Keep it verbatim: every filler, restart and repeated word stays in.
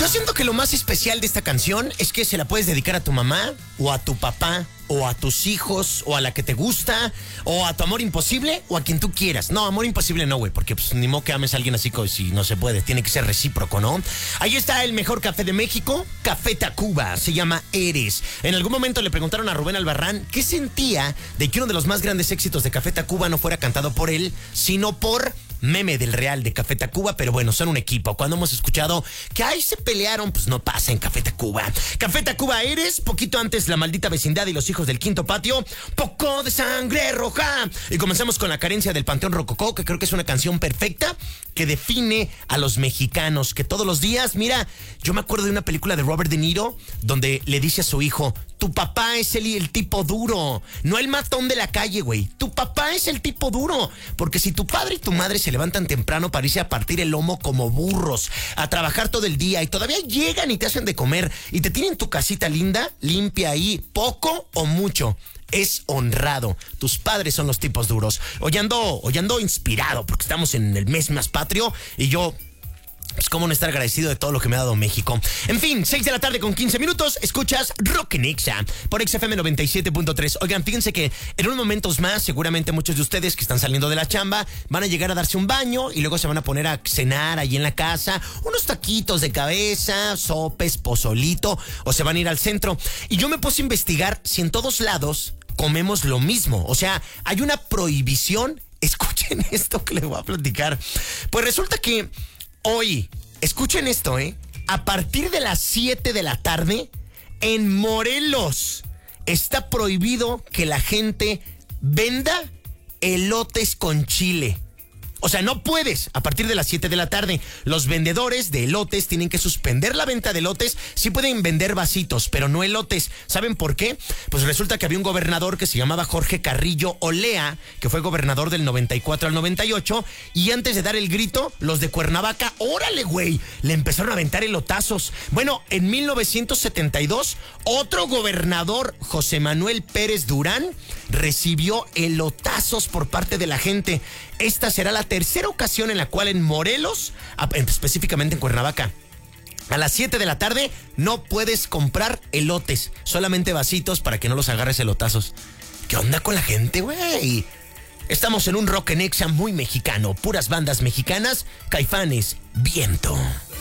Yo siento que lo más especial de esta canción es que se la puedes dedicar a tu mamá o a tu papá o a tus hijos o a la que te gusta o a tu amor imposible o a quien tú quieras. No, amor imposible no, güey, porque pues, ni modo que ames a alguien así como si no se puede. Tiene que ser recíproco, ¿no? Ahí está el mejor café de México, Café Tacuba, se llama Eres. En algún momento le preguntaron a Rubén Albarrán qué sentía de que uno de los más grandes éxitos de Café Tacuba no fuera cantado por él, sino por Meme del Real de Café Tacuba, pero bueno, son un equipo. Cuando hemos escuchado que ahí se pelearon, pues no pasa en Café Tacuba. Café Tacuba Eres, poquito antes La Maldita Vecindad y Los Hijos del Quinto Patio, Poco de Sangre Roja. Y comenzamos con La Carencia del Panteón Rococó, que creo que es una canción perfecta que define a los mexicanos, que todos los días, mira, yo me acuerdo de una película de Robert De Niro donde le dice a su hijo: tu papá es el, el tipo duro, no el matón de la calle, güey. Tu papá es el tipo duro, porque si tu padre y tu madre se levantan temprano para irse a partir el lomo como burros, a trabajar todo el día y todavía llegan y te hacen de comer y te tienen tu casita linda, limpia ahí, poco o mucho, es honrado. Tus padres son los tipos duros. Hoy ando, hoy ando inspirado porque estamos en el mes más patrio y yo... pues cómo no estar agradecido de todo lo que me ha dado México. En fin, seis de la tarde con quince minutos, escuchas Rock en Exa por X F M noventa y siete punto tres. Oigan, fíjense que en unos momentos más, seguramente muchos de ustedes que están saliendo de la chamba van a llegar a darse un baño y luego se van a poner a cenar allí en la casa, unos taquitos de cabeza, sopes, pozolito, o se van a ir al centro. Y yo me puse a investigar si en todos lados comemos lo mismo. O sea, hay una prohibición. Escuchen esto que les voy a platicar. Pues resulta que hoy, escuchen esto, ¿eh? A partir de las siete de la tarde, en Morelos, está prohibido que la gente venda elotes con chile. O sea, no puedes a partir de las siete de la tarde. Los vendedores de elotes tienen que suspender la venta de elotes. Sí pueden vender vasitos, pero no elotes. ¿Saben por qué? Pues resulta que había un gobernador que se llamaba Jorge Carrillo Olea, que fue gobernador del noventa y cuatro al noventa y ocho, y antes de dar el grito, los de Cuernavaca, órale, güey, le empezaron a aventar elotazos. Bueno, en mil novecientos setenta y dos, otro gobernador, José Manuel Pérez Durán, recibió elotazos por parte de la gente. Esta será la tercera ocasión en la cual en Morelos, específicamente en Cuernavaca, a las siete de la tarde no puedes comprar elotes, solamente vasitos para que no los agarres elotazos. ¿Qué onda con la gente, güey? Estamos en un Rock en Exa muy mexicano, puras bandas mexicanas, Caifanes, Viento.